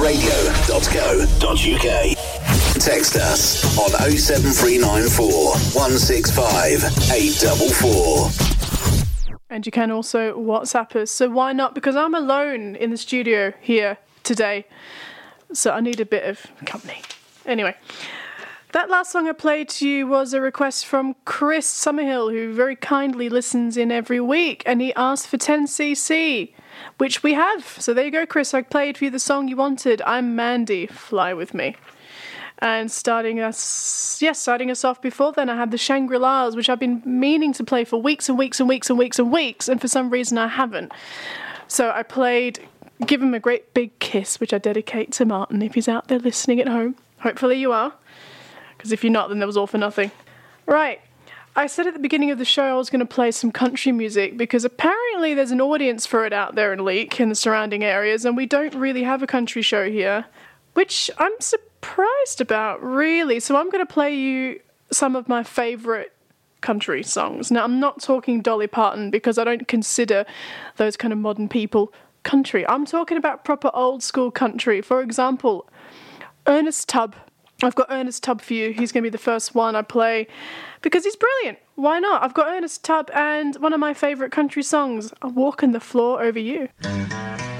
www.liferadio.co.uk. Text us on 07394 165 844. And you can also WhatsApp us. So why not? Because I'm alone in the studio here today. So I need a bit of company. Anyway, that last song I played to you was a request from Chris Summerhill, who very kindly listens in every week. And he asked for 10cc, which we have. So there you go, Chris. I played for you the song you wanted. I'm Mandy. Fly with me. And starting us off before then, I had the Shangri-Las, which I've been meaning to play for weeks and weeks and weeks and weeks and weeks, and for some reason I haven't. So I played Give Him a Great Big Kiss, which I dedicate to Martin if he's out there listening at home. Hopefully you are, because if you're not, then that was all for nothing. Right, I said at the beginning of the show I was going to play some country music, because apparently there's an audience for it out there in Leek and the surrounding areas, and we don't really have a country show here, which I'm surprised about, really. So I'm going to play you some of my favourite country songs. Now, I'm not talking Dolly Parton, because I don't consider those kind of modern people country. I'm talking about proper old school country. For example, Ernest Tubb. I've got Ernest Tubb for you. He's going to be the first one I play because he's brilliant. Why not? I've got Ernest Tubb and one of my favourite country songs, I'm Walking the Floor Over You.